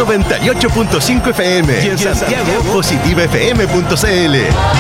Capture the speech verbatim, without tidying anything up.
noventa y ocho punto cinco F M y en Santiago, positiva f m punto c l.